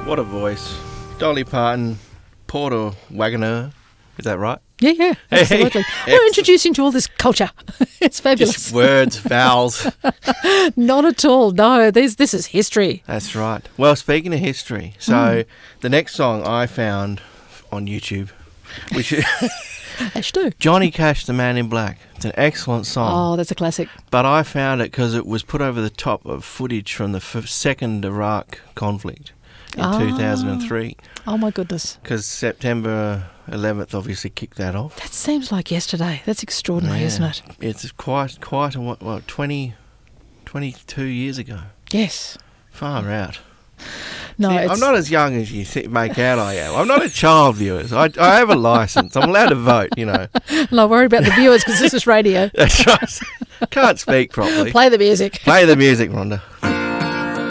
What a voice. Dolly Parton, Porter Wagoner. Is that right? Yeah, absolutely. We're introducing to all this culture. It's fabulous. Just words, vowels. Not at all. No, this is history. That's right. Well, speaking of history, so the next song I found on YouTube, which is Ash do. Johnny Cash, The Man in Black. It's an excellent song. Oh, that's a classic. But I found it because it was put over the top of footage from the second Iraq conflict in 2003. Oh, my goodness. Because September 11th obviously kicked that off. That seems like yesterday. That's extraordinary, isn't it? It's quite a, what 22 years ago. Yes. Far out. No, See, I'm not as young as you make out I am. I'm not a child, viewers. I have a licence. I'm allowed to vote, you know. No, worry about the viewers because this is radio. That's right. Can't speak properly. Play the music. Play the music, Rhonda.